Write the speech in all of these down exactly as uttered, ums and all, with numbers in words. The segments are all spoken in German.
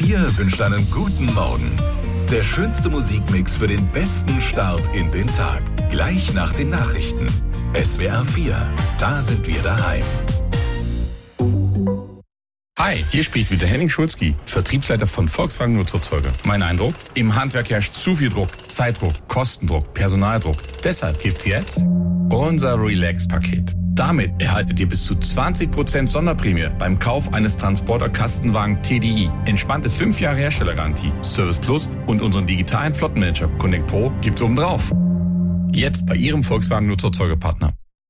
vier wünscht einen guten Morgen. Der schönste Musikmix für den besten Start in den Tag. Gleich nach den Nachrichten. S W R vier, da sind wir daheim. Hi, hier spricht wieder Henning Schulzki, Vertriebsleiter von Volkswagen Nutzerzeuge. Mein Eindruck? Im Handwerk herrscht zu viel Druck, Zeitdruck, Kostendruck, Personaldruck. Deshalb gibt's jetzt unser Relax-Paket. Damit erhaltet ihr bis zu zwanzig Prozent Sonderprämie beim Kauf eines Transporter-Kastenwagen T D I. Entspannte fünf Jahre Herstellergarantie, Service Plus und unseren digitalen Flottenmanager Connect Pro gibt's obendrauf. Jetzt bei Ihrem Volkswagen Nutzerzeugepartner.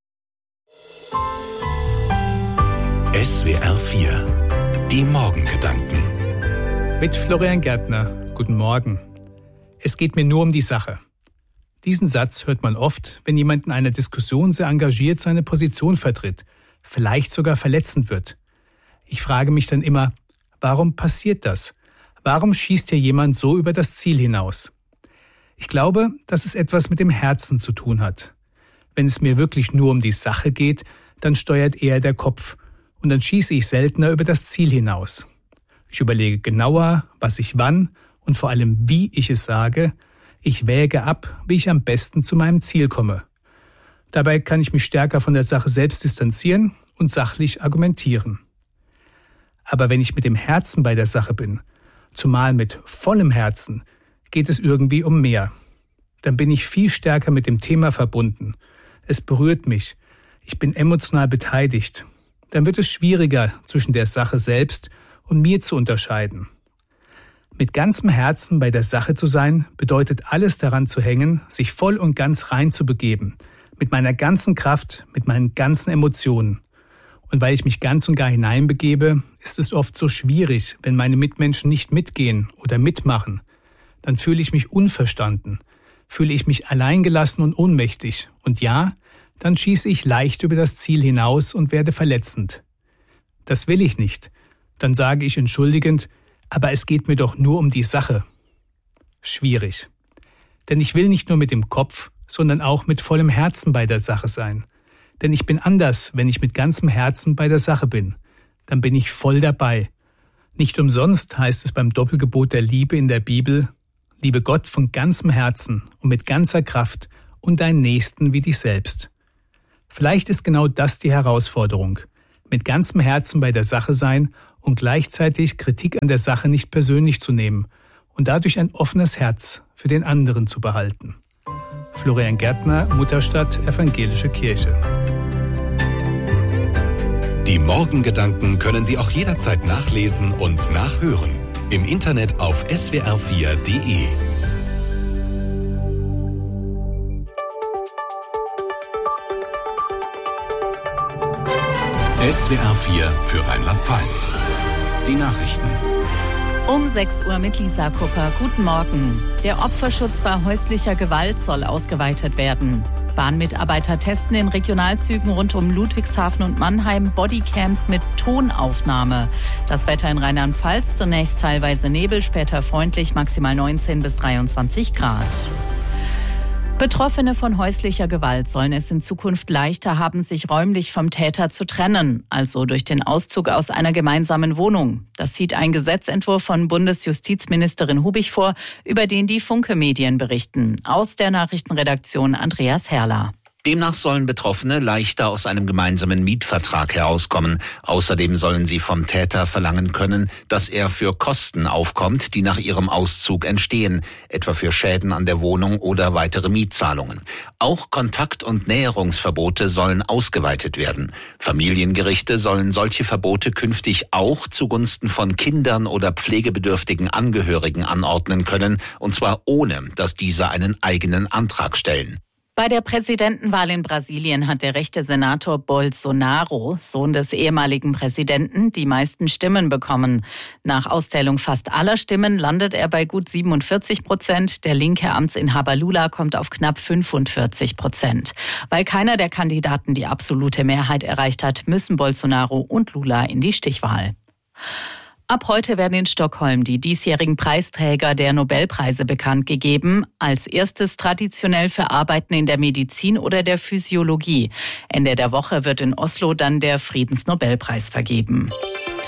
S W R vier. Die Morgengedanken. Mit Florian Gärtner. Guten Morgen. Es geht mir nur um die Sache. Diesen Satz hört man oft, wenn jemand in einer Diskussion sehr engagiert seine Position vertritt, vielleicht sogar verletzend wird. Ich frage mich dann immer, warum passiert das? Warum schießt hier jemand so über das Ziel hinaus? Ich glaube, dass es etwas mit dem Herzen zu tun hat. Wenn es mir wirklich nur um die Sache geht, dann steuert eher der Kopf. Und dann schieße ich seltener über das Ziel hinaus. Ich überlege genauer, was ich wann und vor allem wie ich es sage. Ich wäge ab, wie ich am besten zu meinem Ziel komme. Dabei kann ich mich stärker von der Sache selbst distanzieren und sachlich argumentieren. Aber wenn ich mit dem Herzen bei der Sache bin, zumal mit vollem Herzen, geht es irgendwie um mehr. Dann bin ich viel stärker mit dem Thema verbunden. Es berührt mich. Ich bin emotional beteiligt. Dann wird es schwieriger, zwischen der Sache selbst und mir zu unterscheiden. Mit ganzem Herzen bei der Sache zu sein, bedeutet alles daran zu hängen, sich voll und ganz reinzubegeben, mit meiner ganzen Kraft, mit meinen ganzen Emotionen. Und weil ich mich ganz und gar hineinbegebe, ist es oft so schwierig, wenn meine Mitmenschen nicht mitgehen oder mitmachen. Dann fühle ich mich unverstanden, fühle ich mich alleingelassen und ohnmächtig. Und ja, dann schieße ich leicht über das Ziel hinaus und werde verletzend. Das will ich nicht. Dann sage ich entschuldigend, aber es geht mir doch nur um die Sache. Schwierig. Denn ich will nicht nur mit dem Kopf, sondern auch mit vollem Herzen bei der Sache sein. Denn ich bin anders, wenn ich mit ganzem Herzen bei der Sache bin. Dann bin ich voll dabei. Nicht umsonst heißt es beim Doppelgebot der Liebe in der Bibel, liebe Gott von ganzem Herzen und mit ganzer Kraft und deinen Nächsten wie dich selbst. Vielleicht ist genau das die Herausforderung, mit ganzem Herzen bei der Sache sein und gleichzeitig Kritik an der Sache nicht persönlich zu nehmen und dadurch ein offenes Herz für den anderen zu behalten. Florian Gärtner, Mutterstadt, Evangelische Kirche. Die Morgengedanken können Sie auch jederzeit nachlesen und nachhören. Im Internet auf s w r vier punkt d e. S W R vier für Rheinland-Pfalz. Die Nachrichten. Um sechs Uhr mit Lisa Kupper. Guten Morgen. Der Opferschutz bei häuslicher Gewalt soll ausgeweitet werden. Bahnmitarbeiter testen in Regionalzügen rund um Ludwigshafen und Mannheim Bodycams mit Tonaufnahme. Das Wetter in Rheinland-Pfalz zunächst teilweise Nebel, später freundlich, maximal neunzehn bis dreiundzwanzig Grad. Betroffene von häuslicher Gewalt sollen es in Zukunft leichter haben, sich räumlich vom Täter zu trennen, also durch den Auszug aus einer gemeinsamen Wohnung. Das sieht ein Gesetzentwurf von Bundesjustizministerin Hubig vor, über den die Funke-Medien berichten. Aus der Nachrichtenredaktion Andreas Herrler. Demnach sollen Betroffene leichter aus einem gemeinsamen Mietvertrag herauskommen. Außerdem sollen sie vom Täter verlangen können, dass er für Kosten aufkommt, die nach ihrem Auszug entstehen, etwa für Schäden an der Wohnung oder weitere Mietzahlungen. Auch Kontakt- und Näherungsverbote sollen ausgeweitet werden. Familiengerichte sollen solche Verbote künftig auch zugunsten von Kindern oder pflegebedürftigen Angehörigen anordnen können, und zwar ohne, dass diese einen eigenen Antrag stellen. Bei der Präsidentenwahl in Brasilien hat der rechte Senator Bolsonaro, Sohn des ehemaligen Präsidenten, die meisten Stimmen bekommen. Nach Auszählung fast aller Stimmen landet er bei gut siebenundvierzig Prozent. Der linke Amtsinhaber Lula kommt auf knapp fünfundvierzig Prozent. Weil keiner der Kandidaten die absolute Mehrheit erreicht hat, müssen Bolsonaro und Lula in die Stichwahl. Ab heute werden in Stockholm die diesjährigen Preisträger der Nobelpreise bekannt gegeben. Als erstes traditionell für Arbeiten in der Medizin oder der Physiologie. Ende der Woche wird in Oslo dann der Friedensnobelpreis vergeben.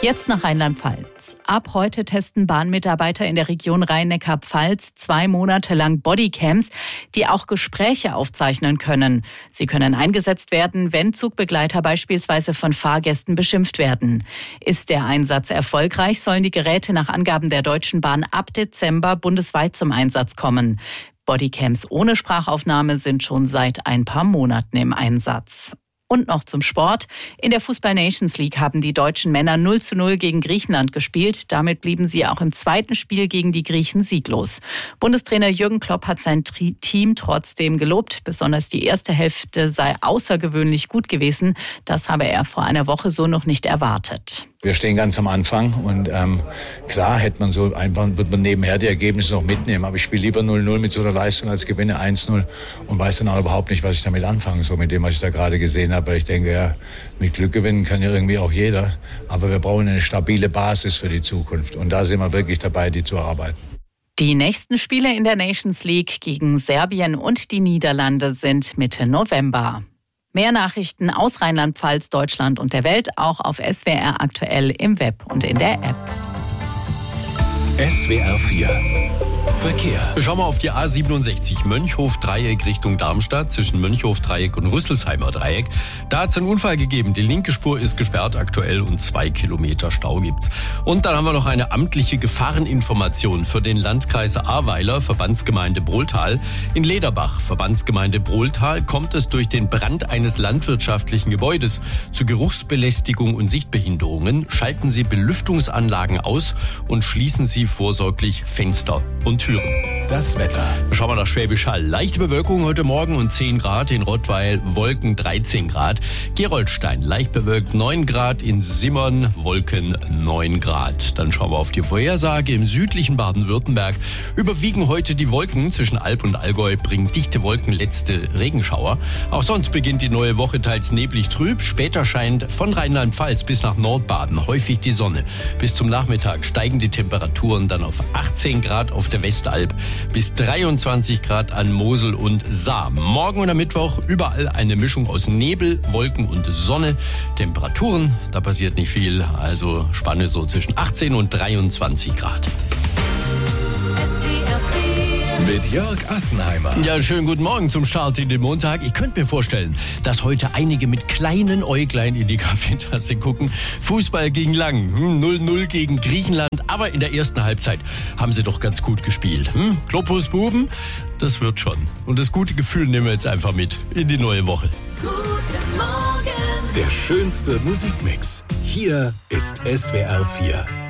Jetzt nach Rheinland-Pfalz. Ab heute testen Bahnmitarbeiter in der Region Rhein-Neckar-Pfalz zwei Monate lang Bodycams, die auch Gespräche aufzeichnen können. Sie können eingesetzt werden, wenn Zugbegleiter beispielsweise von Fahrgästen beschimpft werden. Ist der Einsatz erfolgreich, sollen die Geräte nach Angaben der Deutschen Bahn ab Dezember bundesweit zum Einsatz kommen. Bodycams ohne Sprachaufnahme sind schon seit ein paar Monaten im Einsatz. Und noch zum Sport. In der Fußball-Nations League haben die deutschen Männer null zu null gegen Griechenland gespielt. Damit blieben sie auch im zweiten Spiel gegen die Griechen sieglos. Bundestrainer Jürgen Klopp hat sein Team trotzdem gelobt. Besonders die erste Hälfte sei außergewöhnlich gut gewesen. Das habe er vor einer Woche so noch nicht erwartet. Wir stehen ganz am Anfang und ähm, klar hätte man so einfach, wird man nebenher die Ergebnisse noch mitnehmen. Aber ich spiele lieber null null mit so einer Leistung als gewinne eins null und weiß dann auch überhaupt nicht, was ich damit anfange, so mit dem, was ich da gerade gesehen habe. Weil ich denke, ja, mit Glück gewinnen kann ja irgendwie auch jeder. Aber wir brauchen eine stabile Basis für die Zukunft und da sind wir wirklich dabei, die zu erarbeiten. Die nächsten Spiele in der Nations League gegen Serbien und die Niederlande sind Mitte November. Mehr Nachrichten aus Rheinland-Pfalz, Deutschland und der Welt auch auf S W R aktuell im Web und in der App. S W R vier Verkehr. Schauen wir auf die A siebenundsechzig, Mönchhof-Dreieck Richtung Darmstadt, zwischen Mönchhof-Dreieck und Rüsselsheimer Dreieck. Da hat es einen Unfall gegeben. Die linke Spur ist gesperrt aktuell und zwei Kilometer Stau gibt's. Und dann haben wir noch eine amtliche Gefahreninformation für den Landkreis Ahrweiler, Verbandsgemeinde Brohltal. In Lederbach, Verbandsgemeinde Brohltal, kommt es durch den Brand eines landwirtschaftlichen Gebäudes zu Geruchsbelästigung und Sichtbehinderungen. Schalten Sie Belüftungsanlagen aus und schließen Sie vorsorglich Fenster und Türen. Das Wetter. Schauen wir nach Schwäbisch Hall. Leichte Bewölkung heute Morgen und zehn Grad. In Rottweil Wolken dreizehn Grad. Gerolstein leicht bewölkt neun Grad. In Simmern Wolken neun Grad. Dann schauen wir auf die Vorhersage. Im südlichen Baden-Württemberg überwiegen heute die Wolken. Zwischen Alb und Allgäu bringen dichte Wolken letzte Regenschauer. Auch sonst beginnt die neue Woche teils neblig trüb. Später scheint von Rheinland-Pfalz bis nach Nordbaden häufig die Sonne. Bis zum Nachmittag steigen die Temperaturen dann auf achtzehn Grad auf der Westalb bis dreiundzwanzig Grad an Mosel und Saar. Morgen und am Mittwoch überall eine Mischung aus Nebel, Wolken und Sonne. Temperaturen, da passiert nicht viel, also Spanne so zwischen achtzehn und dreiundzwanzig Grad. Mit Jörg Assenheimer. Ja, schönen guten Morgen zum Start in den Montag. Ich könnte mir vorstellen, dass heute einige mit kleinen Äuglein in die Kaffeetasse gucken. Fußball ging lang, hm, null null gegen Griechenland, aber in der ersten Halbzeit haben sie doch ganz gut gespielt. Hm? Klopus Buben, das wird schon. Und das gute Gefühl nehmen wir jetzt einfach mit in die neue Woche. Guten Morgen. Der schönste Musikmix. Hier ist S W R vier.